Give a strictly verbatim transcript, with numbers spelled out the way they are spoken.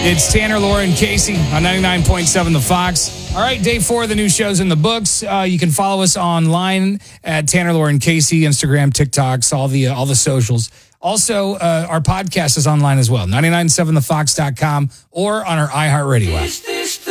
It's Tanner, Laura, and Casey on ninety-nine point seven The Fox. All right, day four of the new show's in the books. Uh, you can follow us online at Tanner, Laura, and Casey, Instagram, TikToks, all the uh, all the socials. Also, uh, our podcast is online as well, nine nine seven the fox dot com or on our iHeartRadio app.